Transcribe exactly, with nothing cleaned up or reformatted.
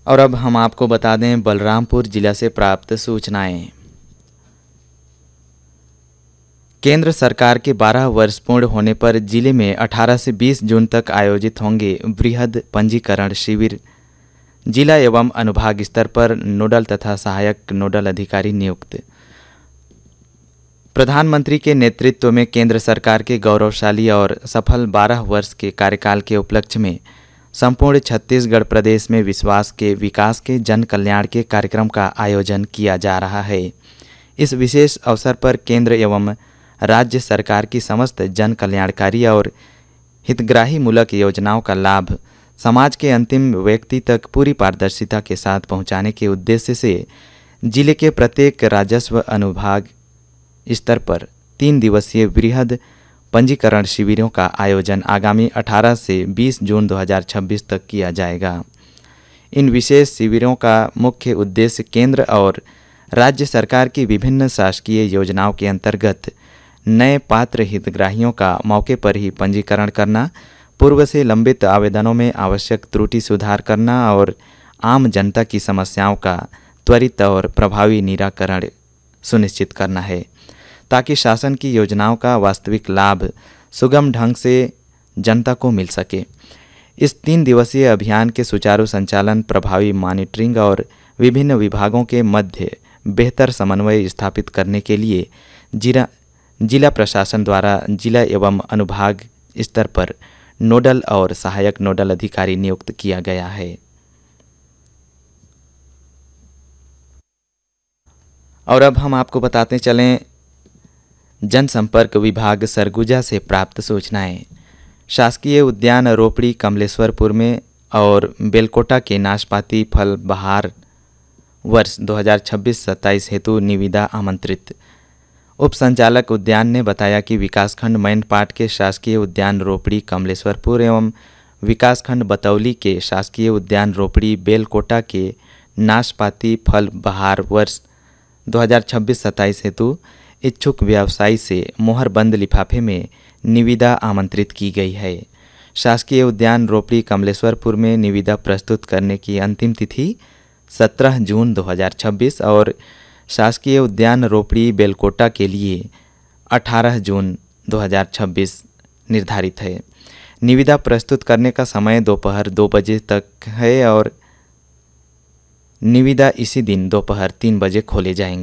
और अब हम आपको बता दें बलरामपुर जिला से प्राप्त सूचनाएं। केंद्र सरकार के बारह वर्ष पूर्ण होने पर जिले में अठारह से बीस जून तक आयोजित होंगे वृहद पंजीकरण शिविर। जिला एवं अनुभाग स्तर पर नोडल तथा सहायक नोडल अधिकारी नियुक्त। प्रधानमंत्री के नेतृत्व में केंद्र सरकार के गौरवशाली और सफल बारह वर्ष के कार्यकाल के उपलक्ष्य में संपूर्ण छत्तीसगढ़ प्रदेश में विश्वास के विकास के जन कल्याण के कार्यक्रम का आयोजन किया जा रहा है। इस विशेष अवसर पर केंद्र एवं राज्य सरकार की समस्त जन कल्याणकारी और हितग्राही मूलक योजनाओं का लाभ समाज के अंतिम व्यक्ति तक पूरी पारदर्शिता के साथ पहुंचाने के उद्देश्य से जिले के प्रत्येक राजस्व अनुभाग स्तर पर तीन दिवसीय वृहद पंजीकरण शिविरों का आयोजन आगामी अठारह से बीस जून दो हज़ार छब्बीस तक किया जाएगा। इन विशेष शिविरों का मुख्य उद्देश्य केंद्र और राज्य सरकार की विभिन्न शासकीय योजनाओं के अंतर्गत नए पात्र हितग्राहियों का मौके पर ही पंजीकरण करना, पूर्व से लंबित आवेदनों में आवश्यक त्रुटि सुधार करना और आम जनता की समस्याओं का त्वरित और प्रभावी निराकरण सुनिश्चित करना है, ताकि शासन की योजनाओं का वास्तविक लाभ सुगम ढंग से जनता को मिल सके। इस तीन दिवसीय अभियान के सुचारू संचालन, प्रभावी मॉनिटरिंग और विभिन्न विभागों के मध्य बेहतर समन्वय स्थापित करने के लिए जिला जिला प्रशासन द्वारा जिला एवं अनुभाग स्तर पर नोडल और सहायक नोडल अधिकारी नियुक्त किया गया है। और अब हम आपको बताते चलें जनसंपर्क विभाग सरगुजा से प्राप्त सूचनाएं। शासकीय उद्यान रोपड़ी कमलेश्वरपुर में और बेलकोटा के नाशपाती फल बहार वर्ष दो हज़ार छब्बीस सत्ताईस हेतु निविदा आमंत्रित। उप संचालक उद्यान ने बताया कि विकासखंड मैनपाट के शासकीय उद्यान रोपड़ी कमलेश्वरपुर एवं विकासखंड बतौली के शासकीय उद्यान रोपड़ी बेलकोटा के नाशपाती फल बहार वर्ष दो हज़ार छब्बीस सत्ताईस हेतु इच्छुक व्यवसायी से मोहरबंद लिफाफे में निविदा आमंत्रित की गई है। शासकीय उद्यान रोपड़ी कमलेश्वरपुर में निविदा प्रस्तुत करने की अंतिम तिथि सत्रह जून दो हज़ार छब्बीस और शासकीय उद्यान रोपड़ी बेलकोटा के लिए अठारह जून दो हज़ार छब्बीस निर्धारित है। निविदा प्रस्तुत करने का समय दोपहर दो बजे तक है और निविदा इसी दिन दोपहर तीन बजे खोले जाएंगे।